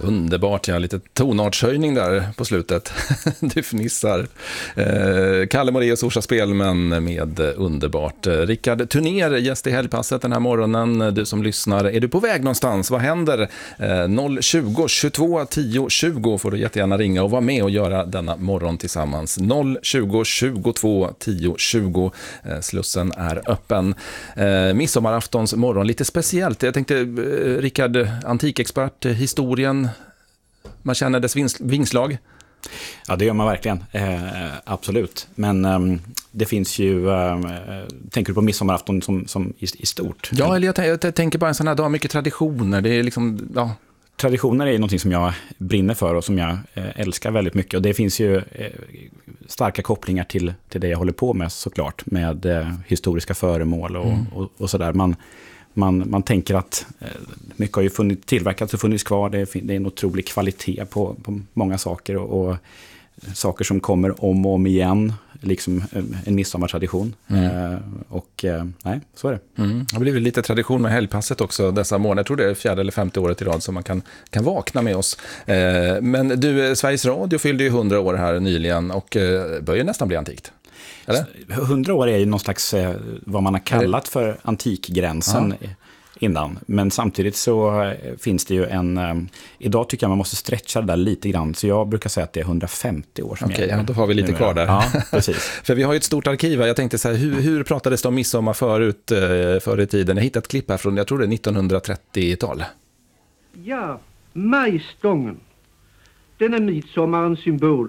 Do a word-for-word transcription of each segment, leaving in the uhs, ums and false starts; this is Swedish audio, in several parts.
Underbart, ja, lite tonartshöjning där på slutet. Du fnissar. Eh, Kalle Moraeus Orsa Spelmän med underbart. Rickard Turner, gäst i Helgpasset den här morgonen. Du som lyssnar, är du på väg någonstans? Vad händer? Eh, noll tjugo, tjugotvå, tio, tjugo får du jättegärna ringa och vara med och göra denna morgon tillsammans. noll tjugo, tjugotvå, tio, tjugo. Eh, slussen är öppen. Eh, midsommaraftons morgon, lite speciellt. Jag tänkte, eh, Rickard, antikexpert, historien, man känner dess vings- vingslag. Ja, det gör man verkligen. Eh, absolut. Men eh, det finns ju, eh, tänker du på midsommarafton som, som i, i stort? Ja, eller jag, t- jag tänker bara en sån här dag, mycket traditioner. Det är liksom, ja. Traditioner är något som jag brinner för och som jag eh, älskar väldigt mycket. Och det finns ju eh, starka kopplingar till, till det jag håller på med såklart. Med eh, historiska föremål och, mm. och, och sådär. Man, man, man tänker att eh, mycket har ju funnits, tillverkats och funnits kvar. Det är, det är en otrolig kvalitet på, på många saker. Och, och saker som kommer om och om igen. Liksom en midsommartradition. Mm. Eh, och eh, nej, så är det. Mm. Det blir väl lite tradition med helgpasset också dessa månader. Jag tror det är fjärde eller femte året i rad som man kan, kan vakna med oss. Eh, men du, Sveriges Radio fyllde ju hundra år här nyligen och eh, börjar nästan bli antikt. Eller? Hundra år är ju någon slags eh, vad man har kallat för antikgränsen. Ja. Innan. Men samtidigt så finns det ju en... Um, idag tycker jag man måste stretcha det där lite grann. Så jag brukar säga att det är hundrafemtio år som Okej, okay, ja, då har vi lite kvar där. Ja, precis. För vi har ju ett stort arkiv här. Jag tänkte så här, hur, hur pratades det om midsommar förut, eh, förr i tiden? Jag hittade ett klipp här från, jag tror det är nittonhundratrettiotal. Ja, majstången. Den är midsommarens symbol.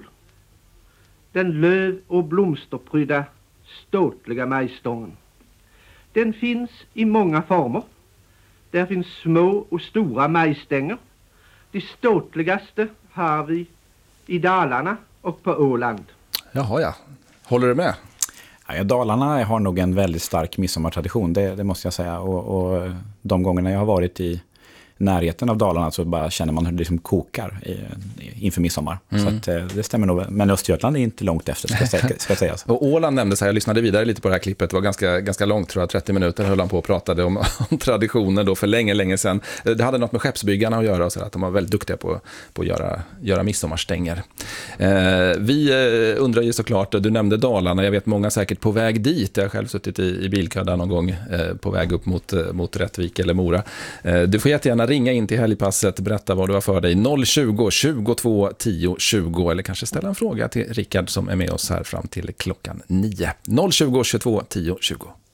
Den löv- och blomsterprydda, ståtliga majstången. Den finns i många former. Där finns små och stora majstänger. De ståtligaste har vi i Dalarna och på Åland. Jaha, ja. Håller du med? Ja, Dalarna har nog en väldigt stark midsommartradition, det, det måste jag säga. Och, och de gångerna jag har varit i närheten av Dalarna så bara känner man hur det liksom kokar i, inför midsommar. Mm. Så att, det stämmer nog. Men Östergötland är inte långt efter, ska, ska, ska sägas. Och Åland nämndes här, jag lyssnade vidare lite på det här klippet. Det var ganska, ganska långt, tror jag, trettio minuter höll han på och pratade om, om traditioner då för länge, länge sedan. Det hade något med skeppsbyggarna att göra och så att de var väldigt duktiga på, på att göra, göra midsommarstänger. Eh, vi eh, undrar ju såklart, du nämnde Dalarna, jag vet många säkert på väg dit. Jag har själv suttit i, i bilkö där någon gång eh, på väg upp mot, mot Rättvik eller Mora. Eh, du får jättegärna ringa in till helgpasset, berätta vad du har för dig. noll tjugo, tjugotvå, tio, tjugo eller kanske ställa en fråga till Rickard som är med oss här fram till klockan nio. noll tjugo, tjugotvå, tio, tjugo.